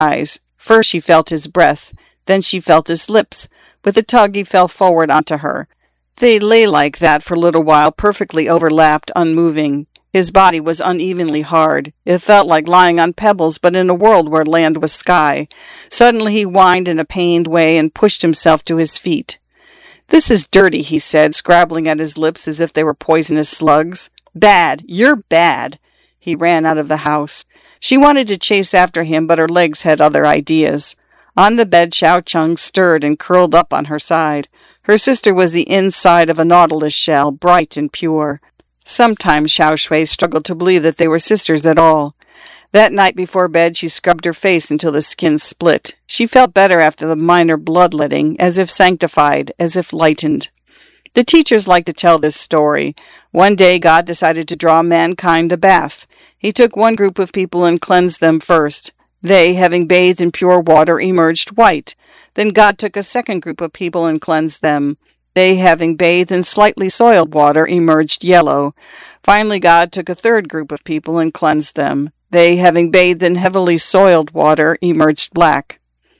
eyes. First she felt his breath, then she felt his lips. With a tug he fell forward onto her. They lay like that for a little while, perfectly overlapped, unmoving. His body was unevenly hard. It felt like lying on pebbles, but in a world where land was sky. Suddenly he whined in a pained way and pushed himself to his feet. "This is dirty," he said, scrabbling at his lips as if they were poisonous slugs. "Bad. You're bad." He ran out of the house. She wanted to chase after him, but her legs had other ideas. On the bed, Xiao Cheng stirred and curled up on her side. Her sister was the inside of a nautilus shell, bright and pure. Sometimes Xiao Shui struggled to believe that they were sisters at all. That night before bed, she scrubbed her face until the skin split. She felt better after the minor bloodletting, as if sanctified, as if lightened. The teachers like to tell this story. One day God decided to draw mankind a bath. He took one group of people and cleansed them first. They, having bathed in pure water, emerged white. Then God took a second group of people and cleansed them. They, having bathed in slightly soiled water, emerged yellow. Finally, God took a third group of people and cleansed them. They, having bathed in heavily soiled water, emerged black.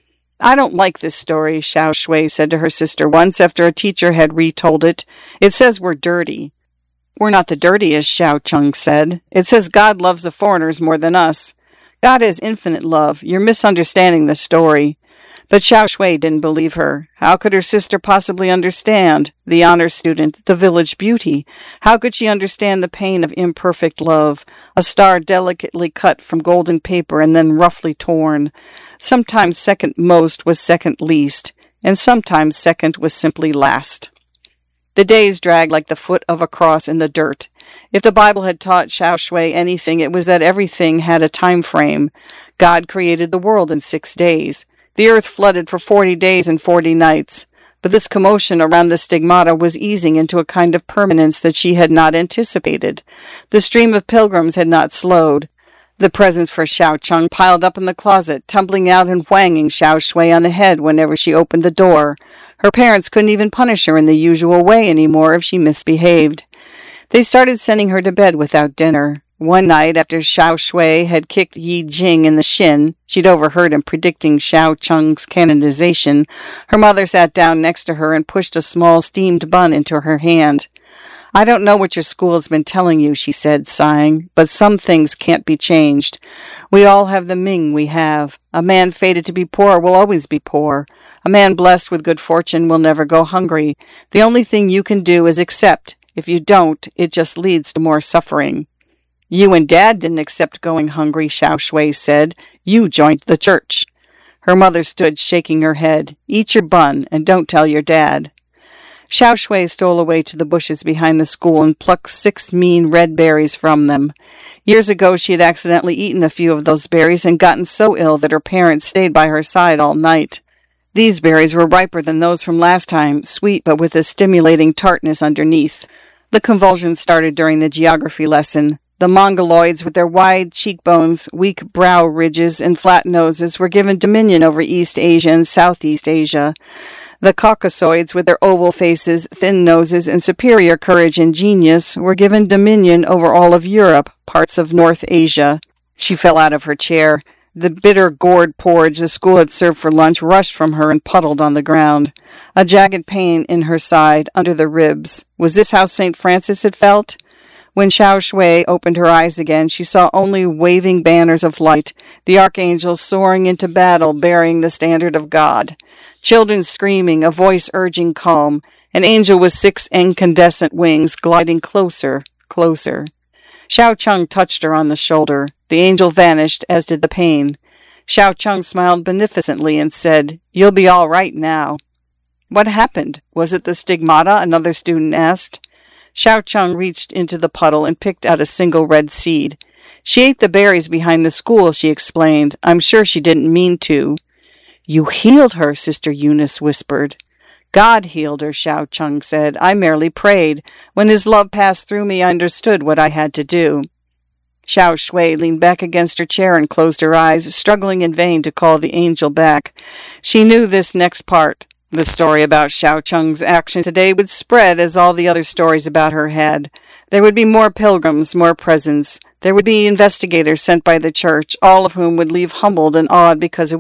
"I don't like this story," Xiao Shui said to her sister once after a teacher had retold it. "It says we're dirty." "We're not the dirtiest," Xiao Cheng said. "It says God loves the foreigners more than us. God has infinite love. You're misunderstanding the story." But Xiao Shui didn't believe her. How could her sister possibly understand? The honor student, the village beauty. How could she understand the pain of imperfect love? A star delicately cut from golden paper and then roughly torn. Sometimes second most was second least, and sometimes second was simply last. The days dragged like the foot of a cross in the dirt. If the Bible had taught Xiao Shui anything, it was that everything had a time frame. God created the world in 6 days. The earth flooded for 40 days and 40 nights. But this commotion around the stigmata was easing into a kind of permanence that she had not anticipated. The stream of pilgrims had not slowed. The presents for Xiao Cheng piled up in the closet, tumbling out and whanging Xiao Shui on the head whenever she opened the door. Her parents couldn't even punish her in the usual way anymore if she misbehaved. They started sending her to bed without dinner. One night, after Xiao Shui had kicked Yi Jing in the shin, she'd overheard him predicting Xiao Cheng's canonization, her mother sat down next to her and pushed a small steamed bun into her hand. "I don't know what your school has been telling you," she said, sighing, "but some things can't be changed. We all have the Ming we have. A man fated to be poor will always be poor. A man blessed with good fortune will never go hungry. The only thing you can do is accept. If you don't, it just leads to more suffering." "You and Dad didn't accept going hungry," Xiao Shui said. "You joined the church." Her mother stood shaking her head. "Eat your bun, and don't tell your dad." Xiao Shui stole away to the bushes behind the school and plucked 6 mean red berries from them. Years ago she had accidentally eaten a few of those berries and gotten so ill that her parents stayed by her side all night. These berries were riper than those from last time, sweet but with a stimulating tartness underneath. The convulsions started during the geography lesson. The Mongoloids, with their wide cheekbones, weak brow ridges, and flat noses, were given dominion over East Asia and Southeast Asia. The Caucasoids, with their oval faces, thin noses, and superior courage and genius, were given dominion over all of Europe, parts of North Asia. She fell out of her chair. The bitter gourd porridge the school had served for lunch rushed from her and puddled on the ground. A jagged pain in her side, under the ribs. Was this how St. Francis had felt? When Xiao Shui opened her eyes again, she saw only waving banners of light, the archangels soaring into battle bearing the standard of God. Children screaming, a voice urging calm, an angel with 6 incandescent wings gliding closer, closer. Xiao Cheng touched her on the shoulder. The angel vanished, as did the pain. Xiao Cheng smiled beneficently and said, "You'll be all right now." "What happened? Was it the stigmata?" another student asked. Xiao Cheng reached into the puddle and picked out a single red seed. "She ate the berries behind the school," she explained. "I'm sure she didn't mean to." "You healed her," Sister Eunice whispered. "God healed her," Xiao Cheng said. "I merely prayed. When his love passed through me, I understood what I had to do." Xiao Shui leaned back against her chair and closed her eyes, struggling in vain to call the angel back. She knew this next part. The story about Xiao Cheng's action today would spread as all the other stories about her had. There would be more pilgrims, more presents. There would be investigators sent by the church, all of whom would leave humbled and awed because it